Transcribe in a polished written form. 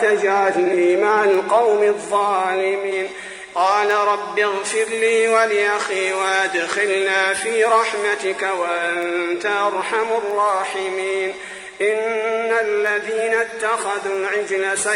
تجعلني مع القوم الظالمين. قال رب اغفر لي ولأخي وادخلنا في رحمتك وأنت أرحم الراحمين. إن الذين اتخذوا العجل